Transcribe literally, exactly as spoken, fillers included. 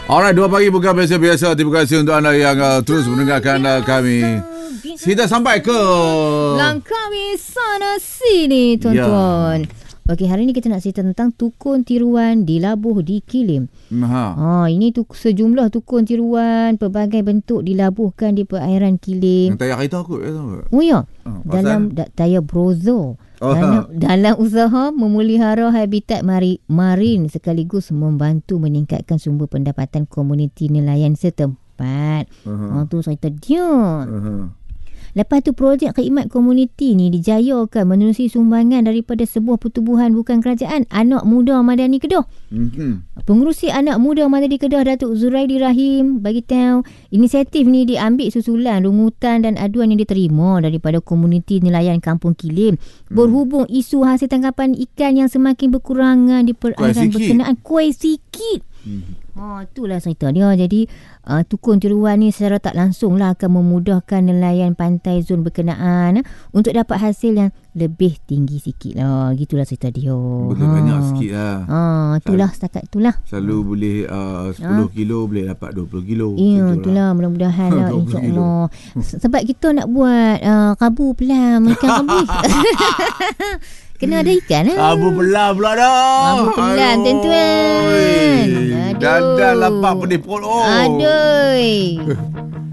Alright, dua pagi bukan biasa-biasa. Terima kasih untuk anda yang uh, terus mendengarkan uh, kami. Kita sampai ke Langkawi sana sini, tuan-tuan. Ya. Okey, hari ni kita nak cerita tentang tukun tiruan dilabuh di kilim. Ha. Ha, ini tu sejumlah tukun tiruan pelbagai bentuk dilabuhkan di perairan kilim. Yang tayar kereta aku ya, tahu tak? Oh ya. Ha, dalam da, tayar brozo. Oh, dalam, dalam usaha memelihara habitat mari, marin sekaligus membantu meningkatkan sumber pendapatan komuniti nelayan setempat. Uh-huh. Ha, tu cerita dia. Uh-huh. Lepas tu projek khidmat komuniti ni dijayakan menerusi sumbangan daripada sebuah pertubuhan bukan kerajaan, Anak Muda Madani Kedah. Mm-hmm. Pengerusi Anak Muda Madani Kedah, Datuk Zuraidi Rahim, bagi tahu inisiatif ni diambil susulan rungutan dan aduan yang diterima daripada komuniti nelayan Kampung Kilim mm. berhubung isu hasil tangkapan ikan yang semakin berkurangan di perairan berkenaan. Kuih sikit. Mm. Ha, itulah cerita dia. Jadi uh, tukun tiruan ni secara tak langsung lah akan memudahkan nelayan pantai zon berkenaan uh, untuk dapat hasil yang lebih tinggi sikit lah. Gitulah cerita dia. Boleh ha. banyak sikit lah. Ha, itulah Sel- setakat itulah. Selalu hmm. boleh uh, sepuluh ha. kilo boleh dapat dua puluh kilo. Ya, itulah lah. Mudah-mudahan lah, insyaAllah. Sebab kita nak buat uh, kabu pelam ikan kabu. Kena ada ikan lah. Abu pelam pula dah. Abu pelam, tuan-tuan. Dan dah lapak pedih perut. Aduh.